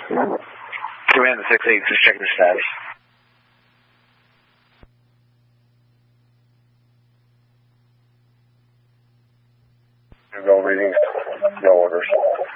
Command the 6-8, just checking the status. No readings, no orders.